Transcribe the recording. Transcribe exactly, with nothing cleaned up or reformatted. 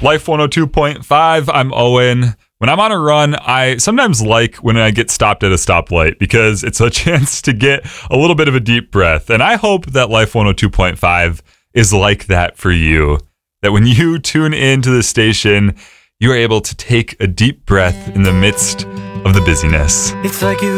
Life one oh two point five, I'm Owen. When I'm on a run, I sometimes like when I get stopped at a stoplight because it's a chance to get a little bit of a deep breath. And I hope that Life one oh two point five is like that for you. That when you tune into the station, you are able to take a deep breath in the midst of the busyness. It's like you